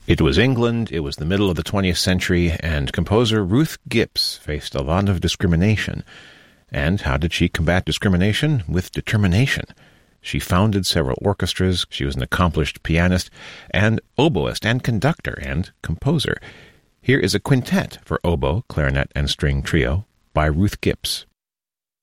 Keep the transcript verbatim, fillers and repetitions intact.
It was England, it was the middle of the twentieth century, and composer Ruth Gibbs faced a lot of discrimination. And how did she combat discrimination? With determination. She founded several orchestras, she was an accomplished pianist, and oboist, and conductor, and composer. Here is a quintet for oboe, clarinet, and string trio by Ruth Gibbs.